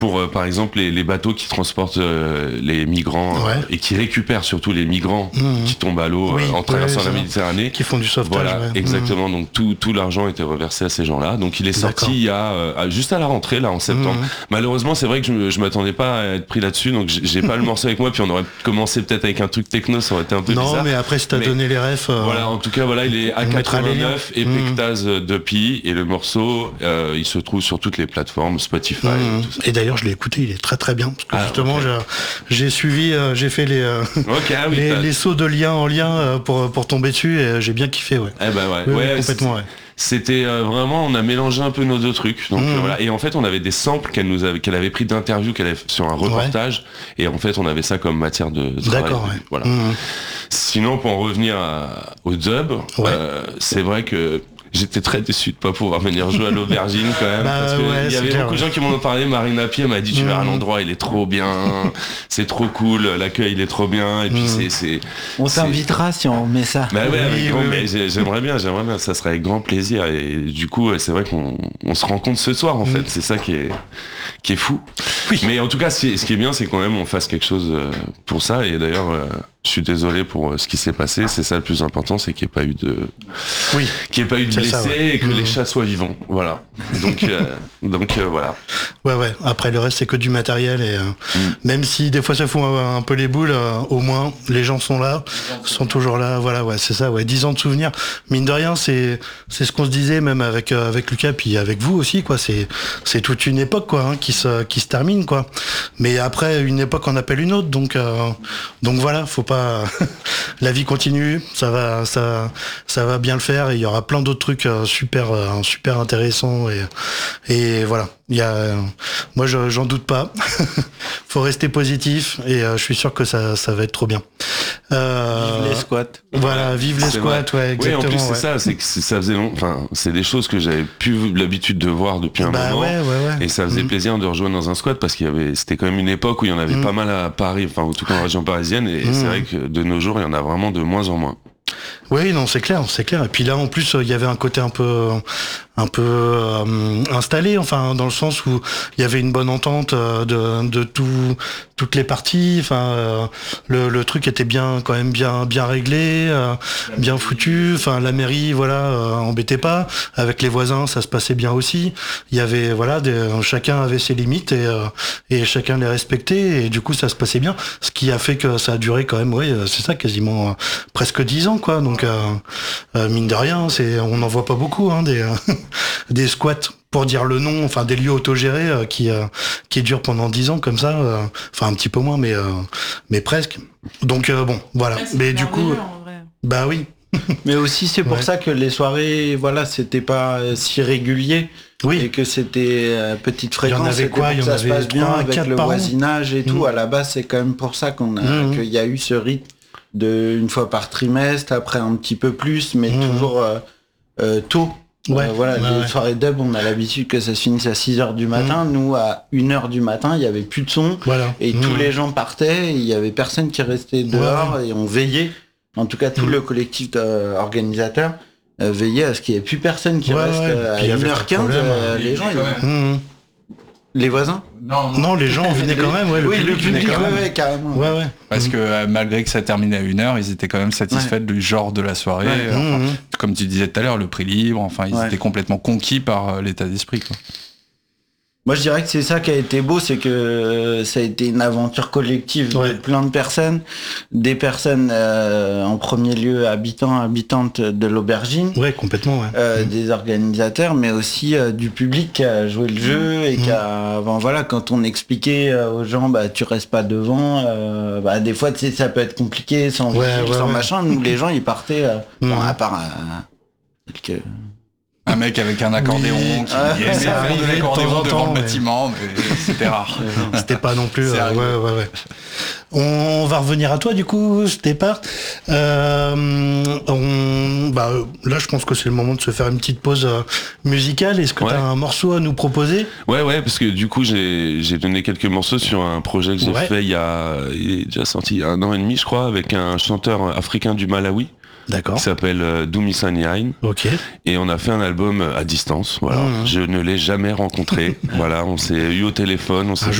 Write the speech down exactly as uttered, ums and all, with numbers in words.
pour euh, par exemple les, les bateaux qui transportent euh, les migrants Ouais. euh, et qui récupèrent surtout les migrants Mmh. qui tombent à l'eau Oui, euh, en traversant ouais, la ça. Méditerranée. Qui font du sauvetage. Voilà, ouais. exactement. Donc tout, tout l'argent était reversé à ces gens-là. Donc il est sorti D'accord. il y a euh, à- juste à la rentrée là en septembre. Mhm. Malheureusement, c'est vrai que je, me- je m'attendais pas à être pris là-dessus, donc j'ai j'ai pas le morceau avec moi. Puis on aurait commencé peut-être avec un truc techno, ça aurait été un peu Non, bizarre. mais après, si t'as Mais donné les refs. euh, Voilà, en tout cas, voilà, il est à on mettra les liens. quatre-vingt-neuf et Mhm. Pectase de Pi et le morceau, euh, il se trouve sur toutes les plateformes, Spotify, Mhm. et tout ça. Et d'ailleurs, je l'ai écouté, il est très très bien. Parce que Ah, justement, ok. j'ai, j'ai suivi, euh, j'ai fait les, euh, Ok, ah oui. les, t'as- les sauts de lien en lien euh, pour, pour tomber dessus et euh, j'ai bien kiffé, ouais. Eh ben ouais, Oui, oui, ouais, complètement, ouais. C'était euh, vraiment, on a mélangé un peu nos deux trucs. Donc Mhm. euh, voilà. Et en fait, on avait des samples qu'elle nous avait, qu'elle avait pris d'interviews qu'elle avait fait sur un reportage. Et en fait, on avait ça comme matière de travail. D'accord, ouais. Voilà. Mhm. Sinon, pour en revenir à- au dub, Ouais. euh, c'est vrai que j'étais très déçu de pas pouvoir venir jouer à l'aubergine quand même. Bah parce que ouais, il y c'est avait clair, beaucoup de ouais. gens qui m'en ont parlé. Marina Pied m'a dit tu verras Mhm. l'endroit, il est trop bien, c'est trop cool, l'accueil il est trop bien. Et puis Mhm. c'est, c'est, On c'est- t'invitera si on met ça. bah ouais, avec Oui, grand- oui, mais oui. j'ai- j'aimerais bien, j'aimerais bien, ça serait avec grand plaisir. Et du coup, c'est vrai qu'on on se rencontre ce soir en Mm. fait, c'est ça qui est qui est fou. Oui. Mais en tout cas, ce qui est, ce qui est bien, c'est quand même on fasse quelque chose euh, pour ça. Et d'ailleurs, euh, je suis désolé pour euh, ce qui s'est passé. C'est ça le plus important, c'est qu'il n'y ait pas eu de, Oui. qu'il n'y ait pas eu de C'est blessés ça, ouais. et que Mm. les chats soient vivants. Voilà. Donc euh, donc euh, voilà. Ouais, ouais. Après, le reste, c'est que du matériel et euh, Mm. même si des fois ça fout un, un peu les boules, euh, au moins, les gens sont là, sont toujours là. Voilà, ouais, c'est ça, ouais. Dix ans de souvenirs. Mine de rien, c'est, c'est ce qu'on se disait, même avec, euh, avec Lucas, puis avec vous aussi, quoi. C'est, c'est toute une époque, quoi, hein, qui se, qui se termine, quoi. Mais après, une époque en appelle une autre, donc, euh, donc voilà, faut pas, la vie continue, ça va, ça, ça va bien le faire et il y aura plein d'autres trucs euh, super, euh, super intéressants et, et voilà. Il y a, euh, moi, je, j'en doute pas. Faut rester positif et euh, je suis sûr que ça, ça va être trop bien. Euh, Vive les squats. Voilà, vive les C'est squats, vrai. ouais, Oui, exactement. en plus c'est ouais. ça, c'est que c'est- ça faisait long. Enfin, c'est des choses que j'avais plus l'habitude de voir depuis un Bah moment. ouais, ouais, ouais. Et ça faisait Mhm. plaisir de rejoindre dans un squat parce qu'il y avait, c'était quand même une époque où il y en avait Mhm. pas mal à Paris, enfin en tout cas en région parisienne. Et Mhm. c'est vrai que de nos jours, il y en a vraiment de moins en moins. Oui, non, c'est clair, c'est clair. Et puis là, en plus, euh, il y avait un côté un peu, un peu euh, installé, enfin, dans le sens où il y avait une bonne entente euh, de, de tout, toutes les parties. Enfin, euh, le, le truc était bien, quand même bien, bien réglé, euh, bien foutu. Enfin, la mairie, voilà, euh, embêtait pas. Avec les voisins, ça se passait bien aussi. Il y avait, voilà, des, chacun avait ses limites et, euh, et chacun les respectait. Et du coup, ça se passait bien. Ce qui a fait que ça a duré quand même, oui, c'est ça, quasiment euh, presque dix ans, quoi. Donc, euh, euh, mine de rien, c'est, on n'en voit pas beaucoup, hein, des, euh, des squats, pour dire le nom, enfin des lieux autogérés euh, qui euh, qui durent pendant dix ans comme ça, euh, enfin un petit peu moins, mais euh, mais presque. Donc euh, bon, voilà. Ouais, c'est Mais du coup, merveilleux, en vrai. bah oui, Mais aussi, c'est pour Ouais. ça que les soirées, voilà, c'était pas euh, si régulier. Et oui, que c'était euh, petite Il y en fréquence. avait c'était quoi pour Il y que en ça se avait passe bien trois, avec quatre le par an. voisinage et tout. Mhm. À la base, c'est quand même pour ça qu'on a, Mhm. qu'il y a eu ce rythme de une fois par trimestre, après un petit peu plus, mais Mhm. toujours euh, euh, tôt. Ouais, Euh, voilà, ouais, les ouais. soirées dub, on a l'habitude que ça se finisse à six heures du matin. Nous, à une heure du matin, il y avait plus de son. voilà. Et Mhm. tous les gens partaient, et il y avait personne qui restait dehors, et on veillait. En tout cas, tout Mhm. le collectif d'organisateurs euh, veillait à ce qu'il n'y ait plus personne qui Ouais, reste ouais. euh, à Puis il y avait une pas heure de quinze. problème, euh, hein. les gens, ils- Mhm. les voisins. Non, non. Non, les gens venaient quand même, ouais. Le oui, public, le public, venait quand ouais, même. ouais, carrément. Ouais, ouais. Parce Mhm. que euh, malgré que ça terminait à une heure, ils étaient quand même satisfaits du genre de la soirée. Ouais. Euh, enfin, Mhm. comme tu disais tout à l'heure, le prix libre, enfin, ils Ouais. étaient complètement conquis par euh, l'état d'esprit, quoi. Moi, je dirais que c'est ça qui a été beau, c'est que euh, ça a été une aventure collective Ouais. de plein de personnes, des personnes euh, en premier lieu habitants, habitantes de l'aubergine, Ouais, complètement, ouais. euh, des organisateurs, mais aussi euh, du public qui a joué le jeu et qui a, bon, voilà, quand on expliquait euh, aux gens, bah tu restes pas devant, euh, bah des fois tu sais ça peut être compliqué sans Ouais, fil, ouais, sans ouais. machin. Nous les gens ils partaient, euh, bon, Mhm. à part euh, quelques Un mec avec un accordéon Oui. qui Ah, aimait ça faire arrivait de de l'accordéon temps en devant temps, le mais- bâtiment, mais c'était rare. C'était pas non plus. C'est euh, arrivé. ouais, ouais, ouais. On va revenir à toi du coup, Stéphane. Euh, on, bah, euh, là, je pense que c'est le moment de se faire une petite pause euh, musicale. Est-ce que Ouais. tu as un morceau à nous proposer? Ouais, ouais, parce que du coup, j'ai j'ai donné quelques morceaux sur un projet que j'ai Ouais. fait il y a, il est déjà sorti il y a un an et demi, je crois, avec un chanteur africain du Malawi. D'accord. qui s'appelle euh, Dumi Sanyain. Ok. Et on a fait un album à distance. Voilà. Mmh. Je ne l'ai jamais rencontré. Voilà, on s'est eu au téléphone, on s'est Ah,